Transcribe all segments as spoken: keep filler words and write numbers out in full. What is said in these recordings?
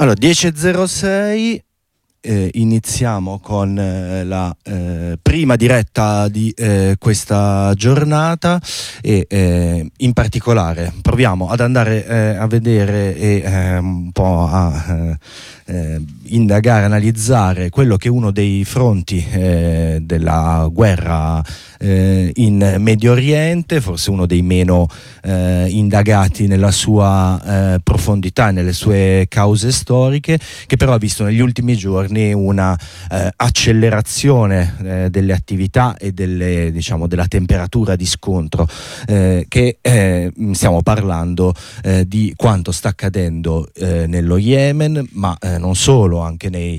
Allora, dieci e zero sei, eh, iniziamo con eh, la eh, prima diretta di eh, questa giornata e eh, in particolare proviamo ad andare eh, a vedere e eh, un po' a eh, eh, indagare, analizzare quello che è uno dei fronti eh, della guerra eh, in Medio Oriente, forse uno dei meno eh, indagati nella sua eh, profondità, nelle sue cause storiche, che però ha visto negli ultimi giorni una eh, accelerazione eh, delle attività e delle, diciamo, della temperatura di scontro, eh, che eh, stiamo parlando eh, di quanto sta accadendo eh, nello Yemen, ma eh, non solo, anche nei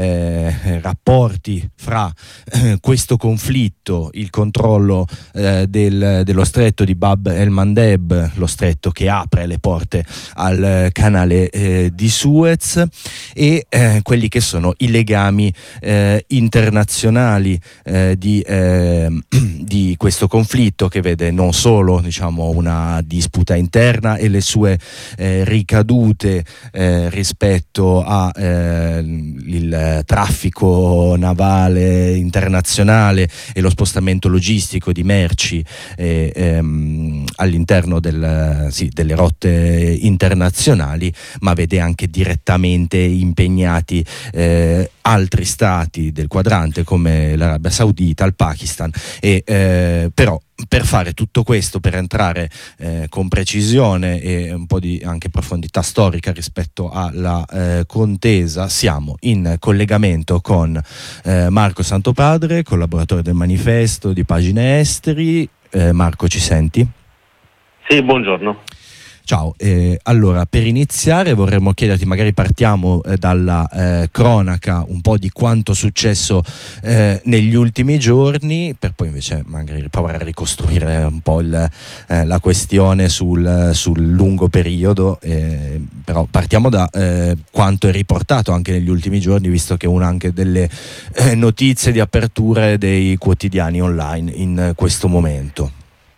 eh, rapporti fra eh, questo conflitto, il controllo eh, del, dello stretto di Bab el-Mandeb, lo stretto che apre le porte al canale eh, di Suez, e eh, quelli che sono i legami eh, internazionali eh, di, eh, di questo conflitto, che vede non solo, diciamo, una disputa interna e le sue eh, ricadute eh, rispetto a eh, il traffico navale internazionale e lo spostamento logistico di merci eh, ehm, all'interno del, sì, delle rotte internazionali, ma vede anche direttamente impegnati eh, altri stati del quadrante come l'Arabia Saudita, il Pakistan, e eh, però per fare tutto questo, per entrare eh, con precisione e un po' di anche profondità storica rispetto alla eh, contesa, siamo in collegamento con eh, Marco Santopadre, collaboratore del Manifesto di Pagine Esteri. Eh, Marco, ci senti? Sì, buongiorno. Ciao, eh, allora per iniziare vorremmo chiederti, magari partiamo eh, dalla eh, cronaca un po' di quanto è successo eh, negli ultimi giorni, per poi invece magari provare a ricostruire un po' il, eh, la questione sul, sul lungo periodo, eh, però partiamo da eh, quanto è riportato anche negli ultimi giorni, visto che è una anche delle eh, notizie di apertura dei quotidiani online in questo momento.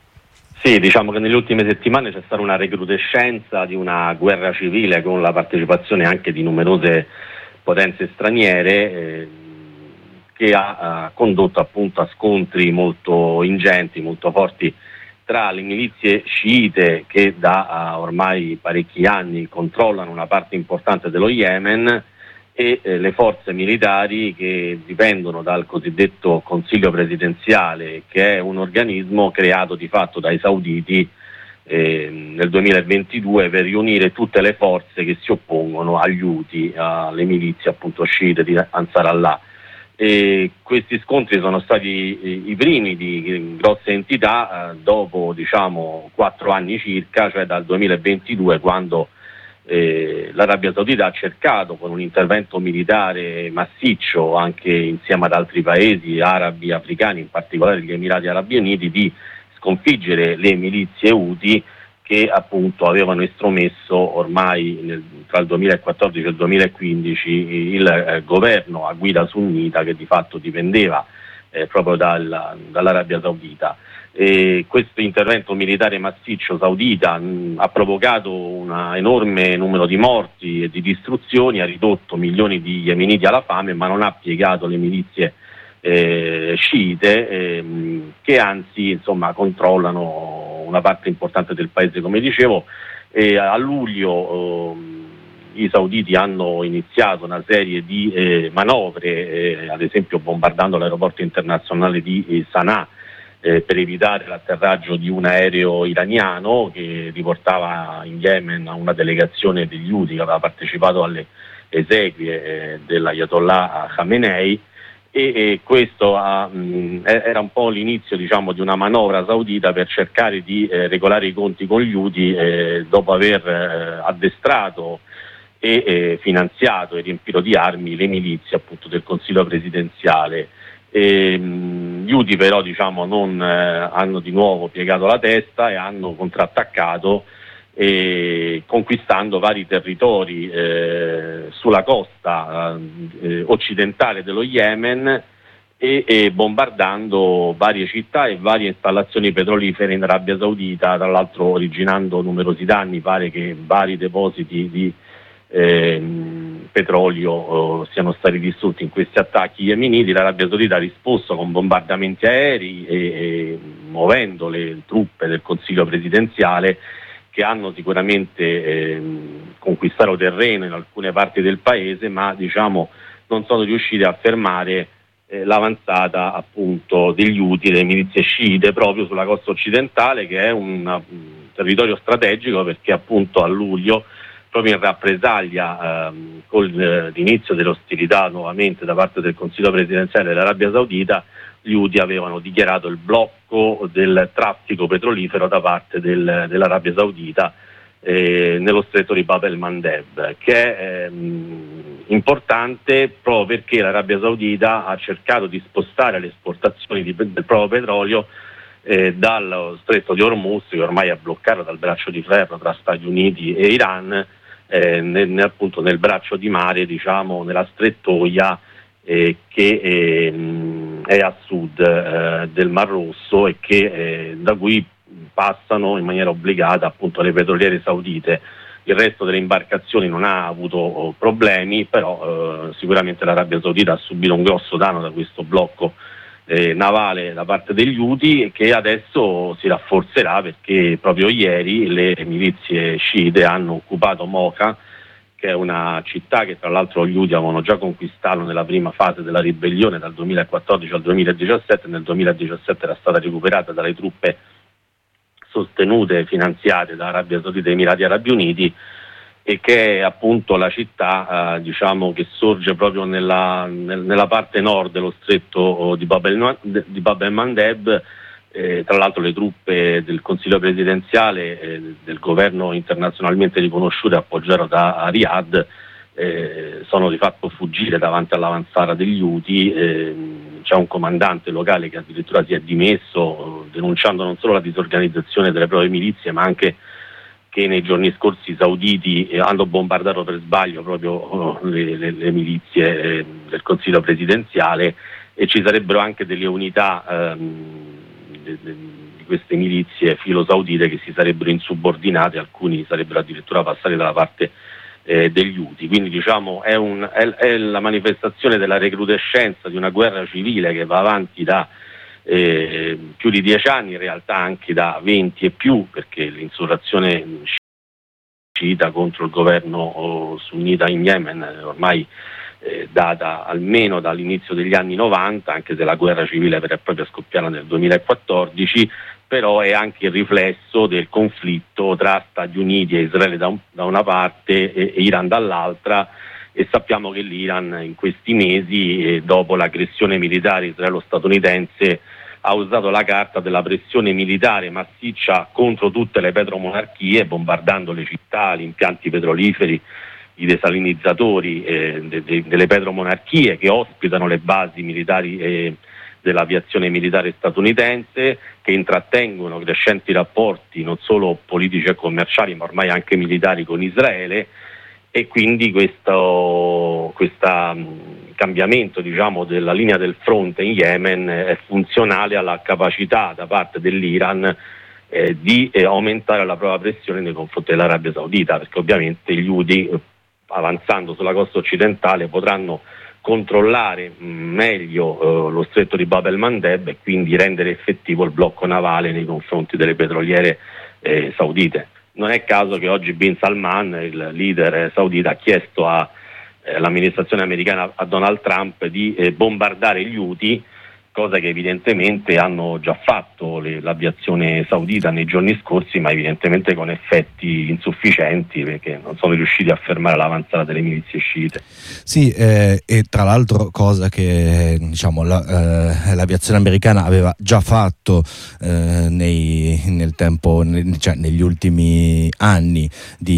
Sì, diciamo che nelle ultime settimane c'è stata una recrudescenza di una guerra civile con la partecipazione anche di numerose potenze straniere eh, che ha, ha condotto appunto a scontri molto ingenti, molto forti tra le milizie sciite che da uh, ormai parecchi anni controllano una parte importante dello Yemen e eh, le forze militari che dipendono dal cosiddetto Consiglio Presidenziale, che è un organismo creato di fatto dai sauditi eh, nel duemilaventidue per riunire tutte le forze che si oppongono agli Houthi, alle milizie appunto sciite di Ansar Allah. E questi scontri sono stati eh, i primi di grosse entità eh, dopo diciamo quattro anni circa, cioè dal duemilaventidue, quando Eh, l'Arabia Saudita ha cercato con un intervento militare massiccio anche insieme ad altri paesi arabi, africani, in particolare gli Emirati Arabi Uniti, di sconfiggere le milizie Houthi che appunto avevano estromesso ormai nel, tra il duemilaquattordici e il duemilaquindici il eh, governo a guida sunnita, che di fatto dipendeva eh, proprio dal, dall'Arabia Saudita. E questo intervento militare massiccio saudita mh, ha provocato un enorme numero di morti e di distruzioni, ha ridotto milioni di yemeniti alla fame, ma non ha piegato le milizie eh, sciite eh, che anzi insomma controllano una parte importante del paese, come dicevo. E a luglio eh, i sauditi hanno iniziato una serie di eh, manovre, eh, ad esempio bombardando l'aeroporto internazionale di eh, Sana'a, Eh, per evitare l'atterraggio di un aereo iraniano che riportava in Yemen una delegazione degli Houthi che aveva partecipato alle esequie eh, dell'Ayatollah Khamenei, e, e questo ha, mh, era un po' l'inizio diciamo di una manovra saudita per cercare di eh, regolare i conti con gli Houthi eh, dopo aver eh, addestrato e eh, finanziato e riempito di armi le milizie appunto del Consiglio Presidenziale. E, mh, gli Houthi però diciamo non eh, hanno di nuovo piegato la testa e hanno contrattaccato eh, conquistando vari territori eh, sulla costa eh, occidentale dello Yemen e, e bombardando varie città e varie installazioni petrolifere in Arabia Saudita, tra l'altro originando numerosi danni. Pare che vari depositi di eh, petrolio oh, siano stati distrutti in questi attacchi yemeniti. L'Arabia Saudita ha risposto con bombardamenti aerei e, e muovendo le truppe del Consiglio presidenziale, che hanno sicuramente eh, conquistato terreno in alcune parti del paese, ma diciamo non sono riusciti a fermare eh, l'avanzata appunto degli Houthi, delle milizie sciite, proprio sulla costa occidentale, che è un, un territorio strategico, perché appunto a luglio, proprio in rappresaglia ehm, con l'inizio delle ostilità nuovamente da parte del Consiglio presidenziale dell'Arabia Saudita, gli Houthi avevano dichiarato il blocco del traffico petrolifero da parte del, dell'Arabia Saudita eh, nello stretto di Bab el-Mandeb, che è ehm, importante proprio perché l'Arabia Saudita ha cercato di spostare le esportazioni di, del proprio petrolio eh, dallo stretto di Hormuz, che ormai è bloccato dal braccio di ferro tra Stati Uniti e Iran, eh, nel, nel, appunto nel braccio di mare, diciamo nella strettoia eh, che eh, è a sud eh, del Mar Rosso, e che eh, da cui passano in maniera obbligata appunto le petroliere saudite. Il resto delle imbarcazioni non ha avuto oh, problemi, però eh, sicuramente l'Arabia Saudita ha subito un grosso danno da questo blocco eh, navale da parte degli Houthi, che adesso si rafforzerà perché proprio ieri le milizie sciite hanno occupato Mocha, che è una città che tra l'altro gli Houthi avevano già conquistato nella prima fase della ribellione dal duemilaquattordici al duemiladiciassette. Nel duemiladiciassette era stata recuperata dalle truppe sostenute e finanziate da Arabia Saudita e Emirati Arabi Uniti, e che è appunto la città eh, diciamo che sorge proprio nella, nel, nella parte nord dello stretto di Bab el, di Bab el-Mandeb. Eh, tra l'altro le truppe del Consiglio presidenziale eh, del governo internazionalmente riconosciuto e appoggiato da Riyadh eh, sono di fatto fuggite davanti all'avanzata degli Houthi. Eh, c'è un comandante locale che addirittura si è dimesso eh, denunciando non solo la disorganizzazione delle proprie milizie, ma anche che nei giorni scorsi i sauditi eh, hanno bombardato per sbaglio proprio oh, le, le, le milizie eh, del Consiglio presidenziale, e ci sarebbero anche delle unità ehm, di queste milizie filo-saudite che si sarebbero insubordinate, alcuni sarebbero addirittura passati dalla parte eh, degli Houthi. Quindi diciamo è, un, è, è la manifestazione della recrudescenza di una guerra civile che va avanti da eh, più di dieci anni, in realtà anche da venti e più, perché l'insurrezione sciita contro il governo oh, sunnita in Yemen ormai Eh, data almeno dall'inizio degli anni novanta, anche se la guerra civile vera e propria è scoppiata nel duemilaquattordici, però è anche il riflesso del conflitto tra Stati Uniti e Israele da, un, da una parte e, e Iran dall'altra, e sappiamo che l'Iran in questi mesi, eh, dopo l'aggressione militare israelo-statunitense, ha usato la carta della pressione militare massiccia contro tutte le petromonarchie, bombardando le città, gli impianti petroliferi, i desalinizzatori eh, de, de, delle petromonarchie che ospitano le basi militari eh, dell'aviazione militare statunitense, che intrattengono crescenti rapporti non solo politici e commerciali, ma ormai anche militari con Israele. E quindi questo questa, mh, cambiamento diciamo della linea del fronte in Yemen è funzionale alla capacità da parte dell'Iran eh, di eh, aumentare la propria pressione nei confronti dell'Arabia Saudita, perché ovviamente gli Houthi eh, avanzando sulla costa occidentale potranno controllare mh, meglio eh, lo stretto di Bab el-Mandeb, e quindi rendere effettivo il blocco navale nei confronti delle petroliere eh, saudite. Non è caso che oggi Bin Salman, il leader saudita, ha chiesto a, eh, all'amministrazione americana, a Donald Trump, di eh, bombardare gli Houthi, cosa che evidentemente hanno già fatto le, l'aviazione saudita nei giorni scorsi, ma evidentemente con effetti insufficienti, perché non sono riusciti a fermare l'avanzata delle milizie sciite. Sì, eh, e tra l'altro cosa che diciamo la, eh, l'aviazione americana aveva già fatto eh, nei, nel tempo, ne, cioè negli ultimi anni,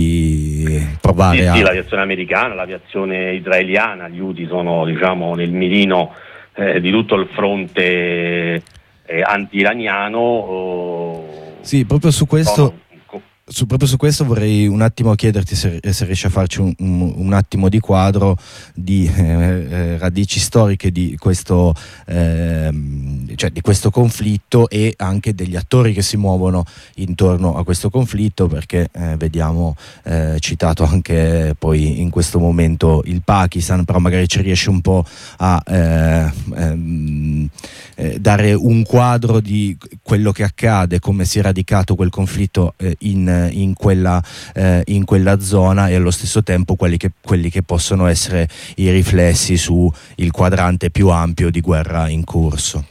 di provare sì, a... Sì, l'aviazione americana, l'aviazione israeliana, gli Houthi sono diciamo nel mirino Eh, di tutto il fronte eh, anti-iraniano. Oh, sì, proprio su questo sono... su, proprio su questo vorrei un attimo chiederti se, se riesci a farci un, un, un attimo di quadro di eh, eh, radici storiche di questo, eh, cioè di questo conflitto e anche degli attori che si muovono intorno a questo conflitto, perché eh, vediamo eh, citato anche poi in questo momento il Pakistan, però magari ci riesce un po' a eh, ehm, eh, dare un quadro di quello che accade, come si è radicato quel conflitto eh, in, in, quella, eh, in quella zona, e allo stesso tempo quelli che, quelli che possono essere i riflessi su il quadrante più ampio di guerra in corso.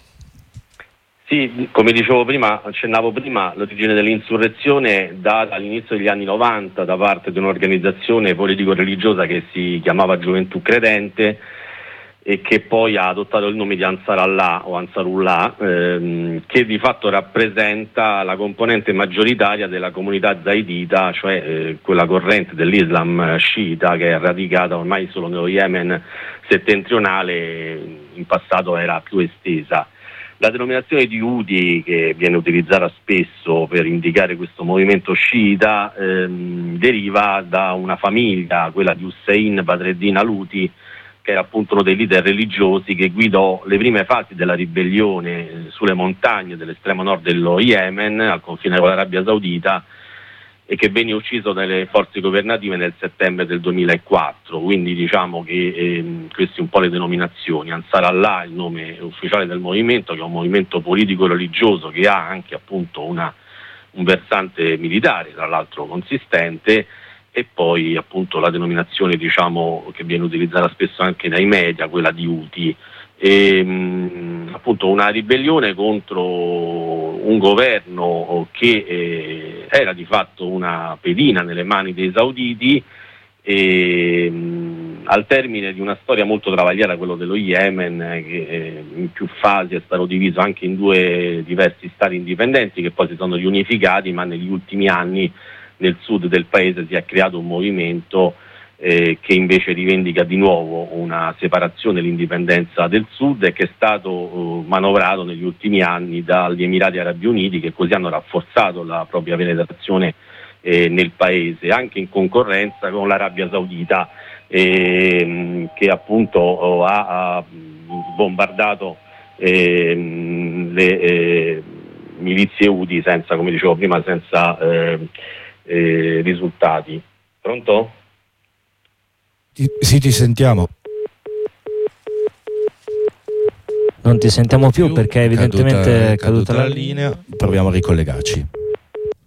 Sì, come dicevo prima, accennavo prima, l'origine dell'insurrezione data all'inizio degli anni novanta da parte di un'organizzazione politico-religiosa che si chiamava Gioventù Credente e che poi ha adottato il nome di Ansar Allah o Ansarullah, ehm, che di fatto rappresenta la componente maggioritaria della comunità zaidita, cioè eh, quella corrente dell'Islam sciita che è radicata ormai solo nello Yemen settentrionale, in passato era più estesa. La denominazione di Houthi, che viene utilizzata spesso per indicare questo movimento sciita, ehm, deriva da una famiglia, quella di Hussein Badreddin al-Houthi, che era appunto uno dei leader religiosi che guidò le prime fasi della ribellione eh, sulle montagne dell'estremo nord dello Yemen, al confine con l'Arabia Saudita, e che venne ucciso dalle forze governative nel settembre del duemilaquattro. Quindi diciamo che eh, queste un po' le denominazioni. Ansar Allah è il nome ufficiale del movimento, che è un movimento politico-religioso che ha anche appunto una, un versante militare, tra l'altro consistente, e poi appunto la denominazione, diciamo, che viene utilizzata spesso anche dai media, quella di Houthi. E, mh, appunto una ribellione contro un governo che eh, era di fatto una pedina nelle mani dei sauditi, e mh, al termine di una storia molto travagliata, quello dello Yemen, eh, che eh, in più fasi è stato diviso anche in due diversi stati indipendenti che poi si sono riunificati, ma negli ultimi anni nel sud del paese si è creato un movimento eh, che invece rivendica di nuovo una separazione e l'indipendenza del sud, e che è stato uh, manovrato negli ultimi anni dagli Emirati Arabi Uniti, che così hanno rafforzato la propria penetrazione eh, nel paese, anche in concorrenza con l'Arabia Saudita, eh, che appunto oh, ha, ha bombardato eh, le eh, milizie Houthi senza, come dicevo prima, senza eh, eh, risultati. Pronto? Sì, ti sentiamo. Non ti sentiamo più perché evidentemente caduta, è caduta, caduta la la linea. Proviamo a ricollegarci.